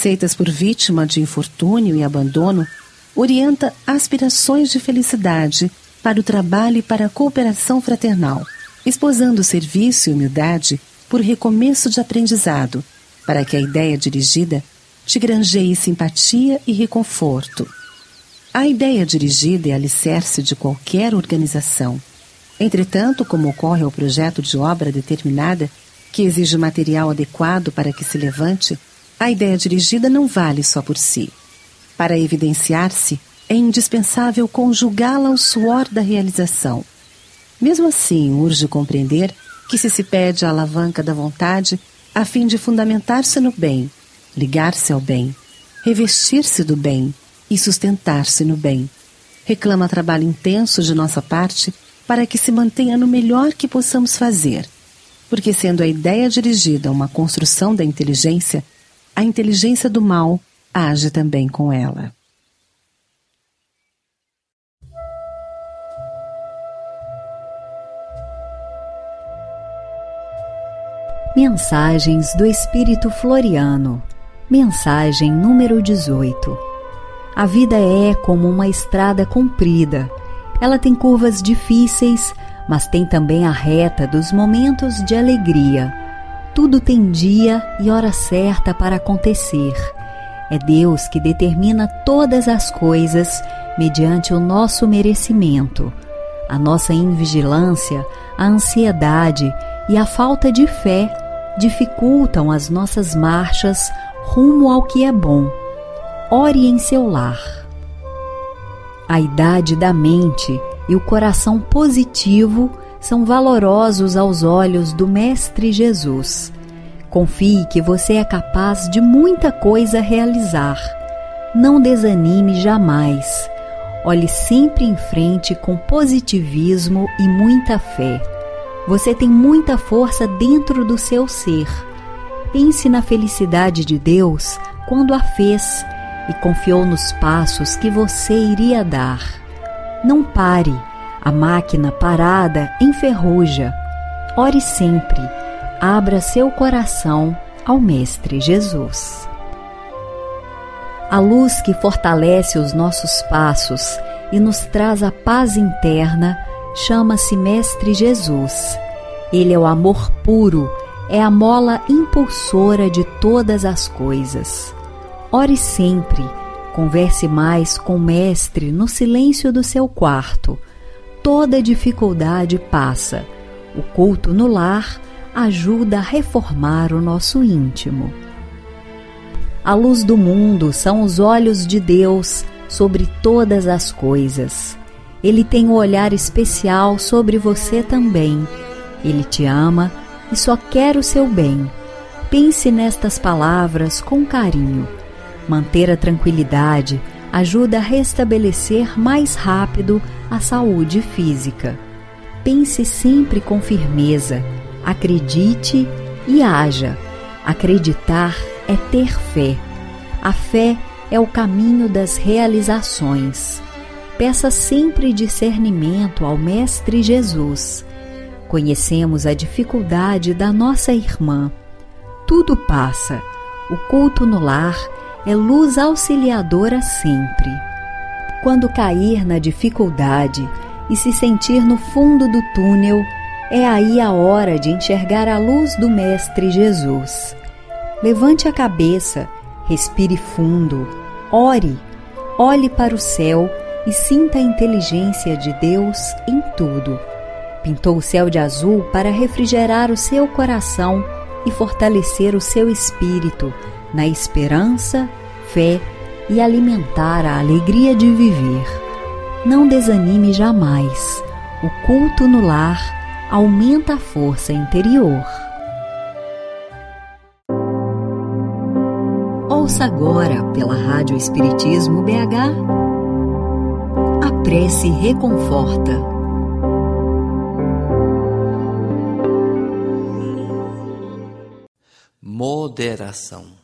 aceitas por vítima de infortúnio e abandono, orienta aspirações de felicidade para o trabalho e para a cooperação fraternal, esposando serviço e humildade por recomeço de aprendizado, para que a ideia dirigida te granjeie simpatia e reconforto. A ideia dirigida é alicerce de qualquer organização. Entretanto, como ocorre ao projeto de obra determinada, que exige material adequado para que se levante, a ideia dirigida não vale só por si. Para evidenciar-se, é indispensável conjugá-la ao suor da realização. Mesmo assim, urge compreender que se pede a alavanca da vontade a fim de fundamentar-se no bem, ligar-se ao bem, revestir-se do bem e sustentar-se no bem. Reclama trabalho intenso de nossa parte para que se mantenha no melhor que possamos fazer, porque sendo a ideia dirigida a uma construção da inteligência, a inteligência do mal age também com ela. Mensagens do Espírito Floriano. Mensagem número 18. A vida é como uma estrada comprida. Ela tem curvas difíceis, mas tem também a reta dos momentos de alegria. Tudo tem dia e hora certa para acontecer. É Deus que determina todas as coisas mediante o nosso merecimento. A nossa invigilância, a ansiedade e a falta de fé dificultam as nossas marchas rumo ao que é bom. Ore em seu lar. A idade da mente e o coração positivo são valorosos aos olhos do Mestre Jesus. Confie que você é capaz de muita coisa realizar. Não desanime jamais. Olhe sempre em frente com positivismo e muita fé. Você tem muita força dentro do seu ser. Pense na felicidade de Deus quando a fez e confiou nos passos que você iria dar. Não pare, a máquina parada enferruja. Ore sempre, abra seu coração ao Mestre Jesus. A luz que fortalece os nossos passos e nos traz a paz interna chama-se Mestre Jesus. Ele é o amor puro, é a mola impulsora de todas as coisas. Ore sempre, converse mais com o Mestre no silêncio do seu quarto. Toda dificuldade passa. O culto no lar ajuda a reformar o nosso íntimo. A luz do mundo são os olhos de Deus sobre todas as coisas. Ele tem um olhar especial sobre você também. Ele te ama e só quer o seu bem. Pense nestas palavras com carinho. Manter a tranquilidade ajuda a restabelecer mais rápido a saúde física. Pense sempre com firmeza. Acredite e haja. Acreditar é ter fé. A fé é o caminho das realizações. Peça sempre discernimento ao Mestre Jesus. Conhecemos a dificuldade da nossa irmã. Tudo passa. O culto no lar é luz auxiliadora sempre. Quando cair na dificuldade e se sentir no fundo do túnel, é aí a hora de enxergar a luz do Mestre Jesus. Levante a cabeça, respire fundo, ore, olhe para o céu e sinta a inteligência de Deus em tudo. Pintou o céu de azul para refrigerar o seu coração e fortalecer o seu espírito na esperança, fé e alimentar a alegria de viver. Não desanime jamais. O culto no lar aumenta a força interior. Ouça agora pela Rádio Espiritismo BH. A prece reconforta. Moderação.